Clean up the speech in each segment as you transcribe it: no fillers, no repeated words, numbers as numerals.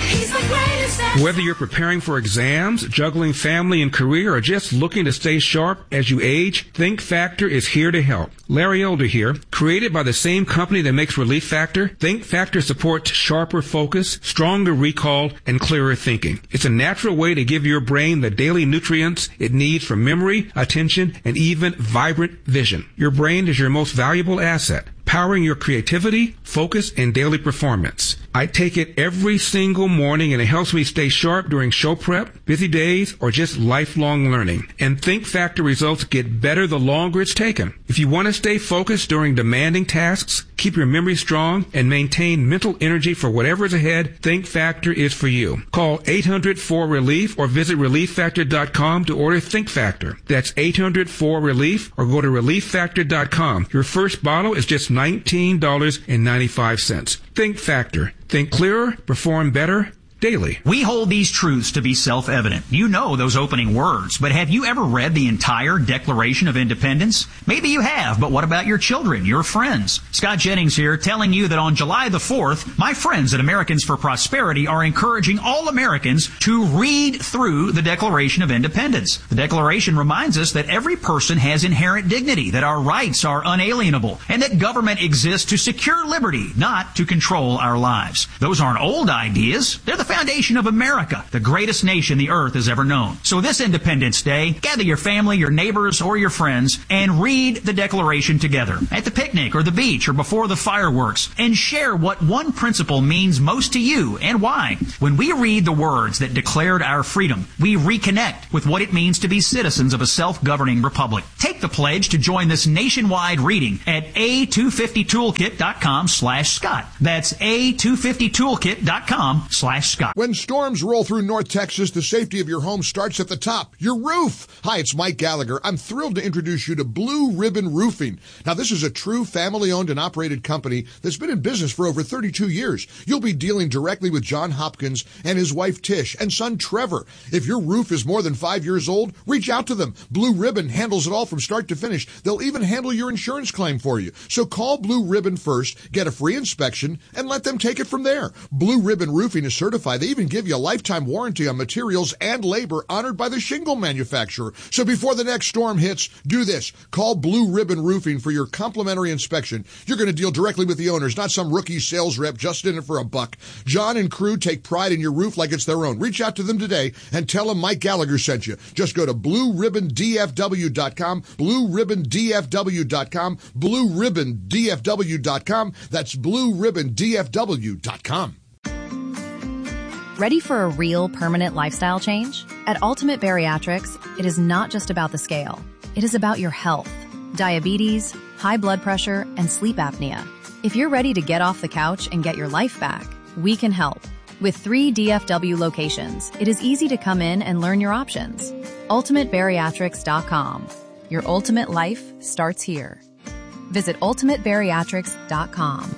He's the greatest at... Whether you're preparing for exams, juggling family and career, or just looking to stay sharp as you age, Think Factor is here to help. Larry Elder here. Created by the same company that makes Relief Factor, Think Factor supports sharper focus, stronger recall, and clearer thinking. It's a natural way to give your brain the daily nutrients it needs for memory, attention, and even vibrant vision. Your brain is your most valuable asset, powering your creativity, focus, and daily performance. I take it every single morning, and it helps me stay sharp during show prep, busy days, or just lifelong learning. And Think Factor results get better the longer it's taken. If you want to stay focused during demanding tasks, keep your memory strong, and maintain mental energy for whatever's ahead, Think Factor is for you. Call 800-4RELIEF or visit ReliefFactor.com to order Think Factor. That's 800-4RELIEF or go to ReliefFactor.com. Your first bottle is just $19.95. Think Factor. Think clearer, perform better, daily. We hold these truths to be self-evident. You know those opening words, but have you ever read the entire Declaration of Independence? Maybe you have, but what about your children, your friends? Scott Jennings here, telling you that on July the 4th, my friends at Americans for Prosperity are encouraging all Americans to read through the Declaration of Independence. The Declaration reminds us that every person has inherent dignity, that our rights are unalienable, and that government exists to secure liberty, not to control our lives. Those aren't old ideas. They're the foundation of America, the greatest nation the earth has ever known. So this Independence Day, gather your family, your neighbors, or your friends and read the Declaration together at the picnic or the beach or before the fireworks, and share what one principle means most to you and why. When we read the words that declared our freedom, we reconnect with what it means to be citizens of a self-governing republic. Take the pledge to join this nationwide reading at a250toolkit.com/Scott. That's a250toolkit.com/Scott. When storms roll through North Texas, the safety of your home starts at the top, your roof. Hi, it's Mike Gallagher. I'm thrilled to introduce you to Blue Ribbon Roofing. Now, this is a true family-owned and operated company that's been in business for over 32 years. You'll be dealing directly with John Hopkins and his wife Tish and son Trevor. If your roof is more than 5 years old, reach out to them. Blue Ribbon handles it all from start to finish. They'll even handle your insurance claim for you. So call Blue Ribbon first, get a free inspection, and let them take it from there. Blue Ribbon Roofing is certified. They even give you a lifetime warranty on materials and labor honored by the shingle manufacturer. So before the next storm hits, do this. Call Blue Ribbon Roofing for your complimentary inspection. You're going to deal directly with the owners, not some rookie sales rep just in it for a buck. John and crew take pride in your roof like it's their own. Reach out to them today and tell them Mike Gallagher sent you. Just go to BlueRibbonDFW.com, BlueRibbonDFW.com, BlueRibbonDFW.com. That's BlueRibbonDFW.com. Ready for a real permanent lifestyle change? At Ultimate Bariatrics, it is not just about the scale. It is about your health, diabetes, high blood pressure, and sleep apnea. If you're ready to get off the couch and get your life back, we can help. With 3 DFW locations, it is easy to come in and learn your options. UltimateBariatrics.com. Your ultimate life starts here. Visit UltimateBariatrics.com.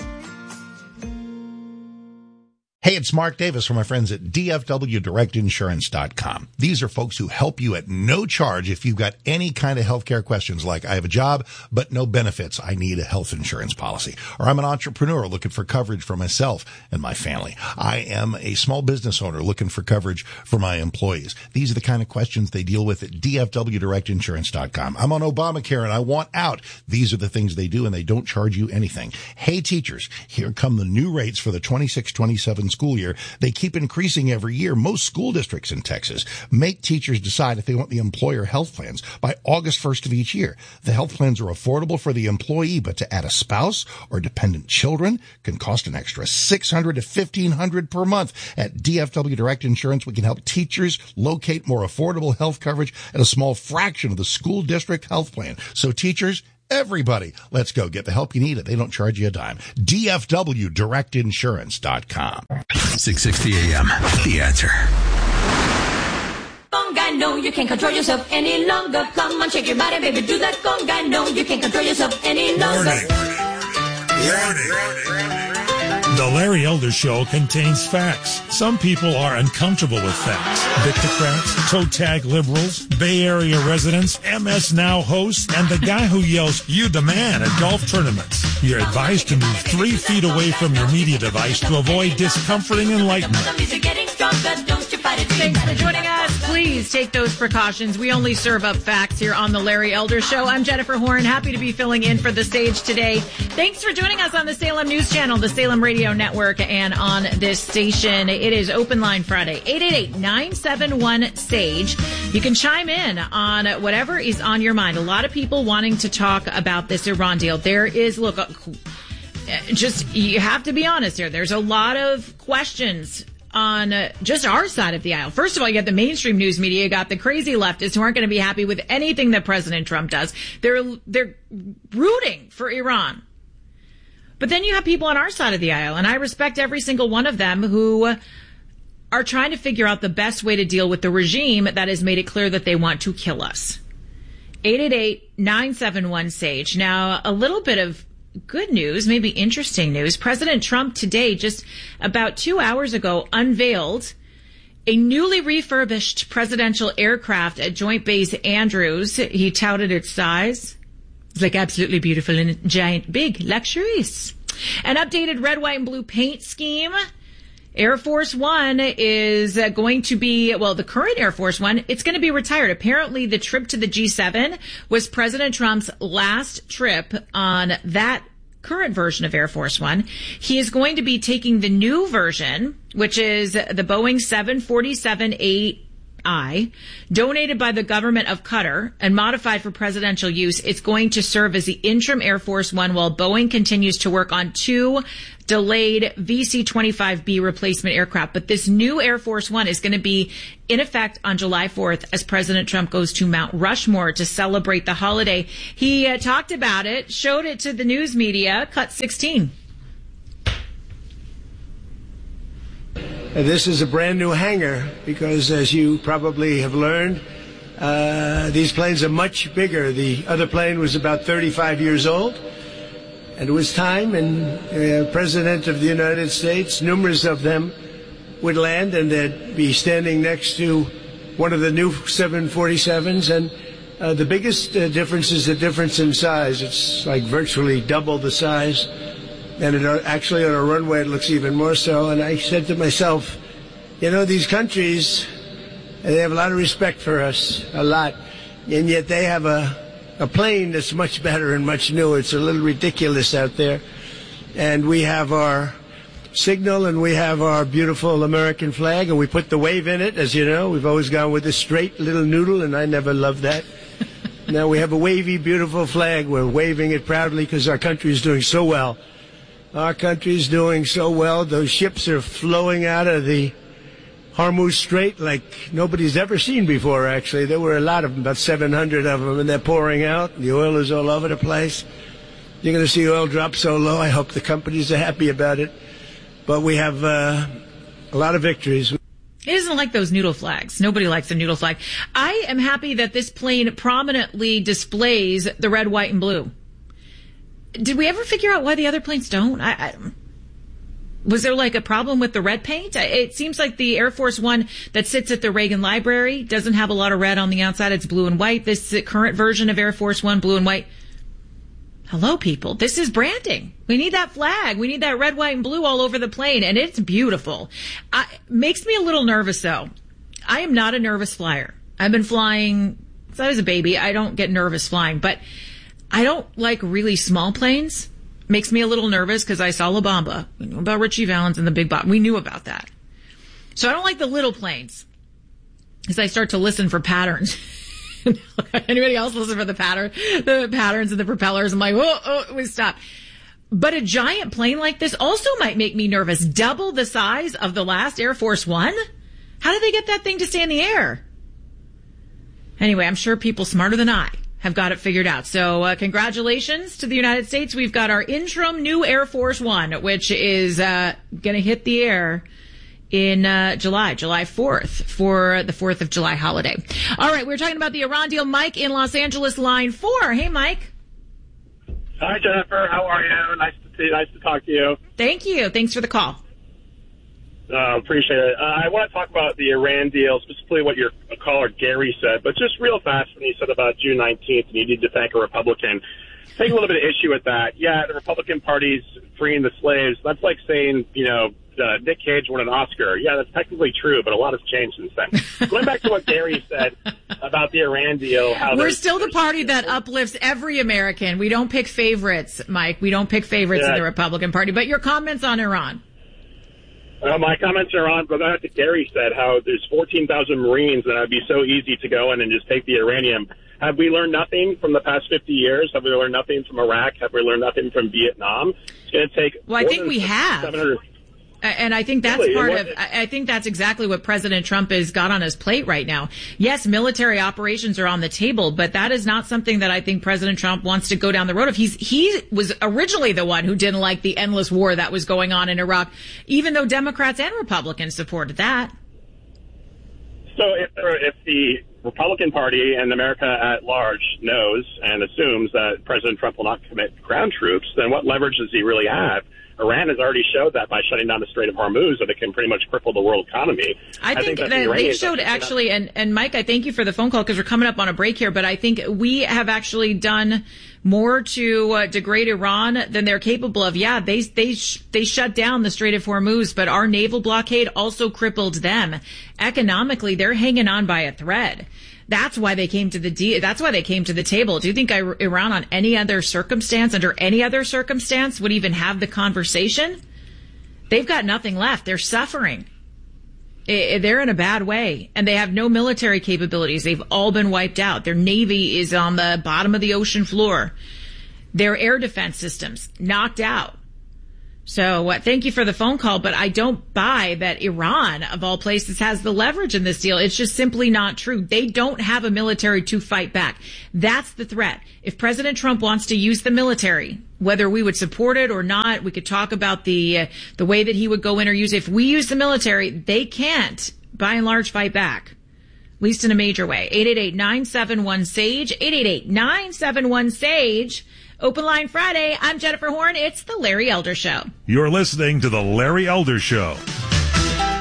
Hey, it's Mark Davis from my friends at DFWDirectInsurance.com. These are folks who help you at no charge if you've got any kind of healthcare questions like, I have a job, but no benefits. I need a health insurance policy. Or I'm an entrepreneur looking for coverage for myself and my family. I am a small business owner looking for coverage for my employees. These are the kind of questions they deal with at DFWDirectInsurance.com. I'm on Obamacare and I want out. These are the things they do, and they don't charge you anything. Hey, teachers, here come the new rates for the 26-27 school year. They keep increasing every year. Most school districts in Texas make teachers decide if they want the employer health plans by August 1st of each year. The health plans are affordable for the employee, but to add a spouse or dependent children can cost an extra $600 to $1,500 per month. At DFW Direct Insurance, we can help teachers locate more affordable health coverage at a small fraction of the school district health plan. So teachers, everybody, let's go get the help you need. They don't charge you a dime. DFWDirectInsurance.com. 660 AM. The Answer. Conga, no, you can't control yourself any longer. Come on, shake your body, baby, do that conga. No, you can't control yourself any longer. The Larry Elder Show contains facts. Some people are uncomfortable with facts. Victocrats, toe tag liberals, Bay Area residents, MS Now hosts, and the guy who yells, "You the man" at golf tournaments. You're advised to move 3 feet away from your media device to avoid discomforting enlightenment. Thanks for joining us. Please take those precautions. We only serve up facts here on the Larry Elder Show. I'm Jennifer Horn, happy to be filling in for the stage today. Thanks for joining us on the Salem News Channel, the Salem Radio Network, and on this station. It is Open Line Friday, 888-971-SAGE. You can chime in on whatever is on your mind. A lot of people wanting to talk about this Iran deal. There is, look, just, you have to be honest here. There's a lot of questions on just our side of the aisle. First of all, you got the mainstream news media, you got the crazy leftists who aren't going to be happy with anything that President Trump does. They're rooting for Iran. But then you have people on our side of the aisle, and I respect every single one of them who are trying to figure out the best way to deal with the regime that has made it clear that they want to kill us. 888-971-SAGE. Now, a little bit of good news, maybe interesting news. President Trump today, just about 2 hours ago, unveiled a newly refurbished presidential aircraft at Joint Base Andrews. He touted its size. It's like absolutely beautiful and giant, big, luxurious. An updated red, white, and blue paint scheme. Air Force One is going to be, well, the current Air Force One, it's going to be retired. Apparently, the trip to the G7 was President Trump's last trip on that current version of Air Force One. He is going to be taking the new version, which is the Boeing 747-8I, donated by the government of Qatar and modified for presidential use. It's going to serve as the interim Air Force One while Boeing continues to work on 2 delayed VC-25B replacement aircraft. But this new Air Force One is going to be in effect on July 4th as President Trump goes to Mount Rushmore to celebrate the holiday. He talked about it, showed it to the news media, cut 16. This is a brand new hangar because, as you probably have learned, these planes are much bigger. The other plane was about 35 years old. And it was time, and President of the United States, numerous of them, would land, and they'd be standing next to one of the new 747s. And the biggest difference is the difference in size. It's like virtually double the size. And actually on a runway it looks even more so. And I said to myself, you know, these countries, they have a lot of respect for us, a lot. And yet they have a plane that's much better and much newer. It's a little ridiculous out there. And we have our signal and we have our beautiful American flag, and we put the wave in it, as you know. We've always gone with the straight little noodle, and I never loved that. Now we have a wavy, beautiful flag. We're waving it proudly because our country is doing so well. Our country is doing so well. Those ships are flowing out of the Hormuz Strait like nobody's ever seen before, actually. There were a lot of them, about 700 of them, and they're pouring out. The oil is all over the place. You're going to see oil drop so low. I hope the companies are happy about it. But we have a lot of victories. It isn't like those noodle flags. Nobody likes a noodle flag. I am happy that this plane prominently displays the red, white, and blue. Did we ever figure out why the other planes don't? Was there like a problem with the red paint? It seems like the Air Force One that sits at the Reagan Library doesn't have a lot of red on the outside. It's blue and white. This current version of Air Force One, blue and white. Hello, people. This is branding. We need that flag. We need that red, white, and blue all over the plane, and it's beautiful. Makes me a little nervous, though. I am not a nervous flyer. I've been flying since I was a baby. I don't get nervous flying, but I don't like really small planes. Makes me a little nervous because I saw La Bamba. We knew about Richie Valens and the Big Bop. We knew about that. So I don't like the little planes because I start to listen for patterns. Anybody else listen for the patterns and the propellers? I'm like, we stop. But a giant plane like this also might make me nervous. Double the size of the last Air Force One? How did they get that thing to stay in the air? Anyway, I'm sure people smarter than I have got it figured out. So congratulations to the United States. We've got our interim new Air Force One, which is going to hit the air in July 4th for the 4th of July holiday. All right, we're talking about the Iran deal. Mike in Los Angeles, line 4. Hey, Mike. Hi, Jennifer. How are you? Nice to Nice to talk to you. Thank you. Thanks for the call. Appreciate it. I want to talk about the Iran deal, specifically what your caller Gary said, but just real fast when he said about June 19th and you need to thank a Republican. Take a little bit of issue with that. Yeah, the Republican Party's freeing the slaves. That's like saying, Nick Cage won an Oscar. Yeah, that's technically true, but a lot has changed since then. Going back to what Gary said about the Iran deal. We're still the party that uplifts every American. We don't pick favorites, Mike. We don't pick favorites in the Republican Party. But your comments on Iran? My comments are on, but back to Gary said, how there's 14,000 Marines and it would be so easy to go in and just take the uranium. Have we learned nothing from the past 50 years? Have we learned nothing from Iraq? Have we learned nothing from Vietnam? It's going to take. Well, I think we have. And I think that's I think that's exactly what President Trump has got on his plate right now. Yes, military operations are on the table, but that is not something that I think President Trump wants to go down the road of. He was originally the one who didn't like the endless war that was going on in Iraq, even though Democrats and Republicans supported that. So if the Republican Party and America at large knows and assumes that President Trump will not commit ground troops, then what leverage does he really have? Iran has already showed that by shutting down the Strait of Hormuz, that it can pretty much cripple the world economy. I think that they showed actually, and Mike, I thank you for the phone call because we're coming up on a break here, but I think we have actually done more to degrade Iran than they're capable of. Yeah, they shut down the Strait of Hormuz, but our naval blockade also crippled them. Economically, they're hanging on by a thread. That's why they came to the table. Do you think Iran on any other circumstance, under any other circumstance, would even have the conversation? They've got nothing left. They're suffering. They're in a bad way, and they have no military capabilities. They've all been wiped out. Their navy is on the bottom of the ocean floor. Their air defense systems knocked out. So thank you for the phone call, but I don't buy that Iran, of all places, has the leverage in this deal. It's just simply not true. They don't have a military to fight back. That's the threat. If President Trump wants to use the military, whether we would support it or not, we could talk about the way that he would go in or use it. If we use the military, they can't, by and large, fight back. At least in a major way. 888-971-SAGE, 888-971-SAGE. Open Line Friday. I'm Jennifer Horn. It's The Larry Elder Show. You're listening to The Larry Elder Show.